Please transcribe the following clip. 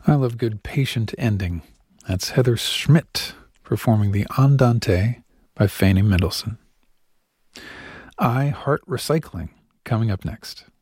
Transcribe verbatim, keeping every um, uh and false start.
I love good patient ending. That's Heather Schmidt performing the Andante by Fanny Mendelssohn. I Heart Recycling coming up next.